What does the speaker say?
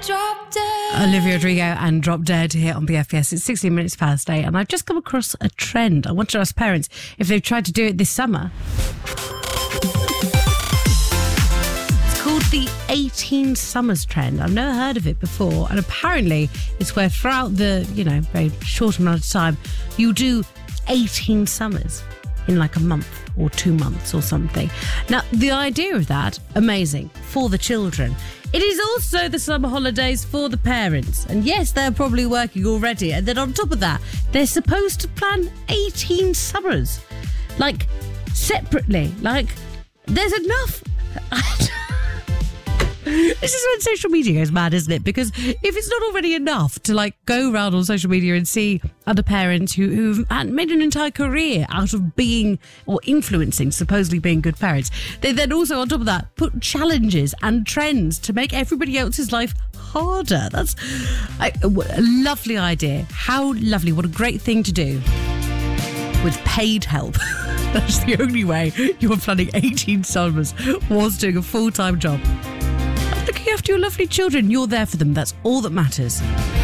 Drop Dead. Olivia Rodrigo and Drop Dead here on BFBS. It's 16 minutes past 8 and I've just come across a trend. I want to ask parents if they've tried to do it this summer. It's called the 18 Summers trend. I've never heard of it before, and apparently it's where throughout the, very short amount of time, you do 18 summers in like a month or 2 months or something. Now, the idea of that, amazing, for the children. It is also the summer holidays for the parents. And yes, they're probably working already. And then on top of that, they're supposed to plan 18 summers. Like, separately. Like, there's enough. This is when social media goes mad, isn't it? Because if it's not already enough to go around on social media and see other parents who've made an entire career out of being or influencing, supposedly being good parents, they then also on top of that put challenges and trends to make everybody else's life harder. That's a lovely idea. How lovely. What a great thing to do with paid help. That's the only way you're planning 18 summers whilst doing a full-time job. Looking after your lovely children, you're there for them. That's all that matters.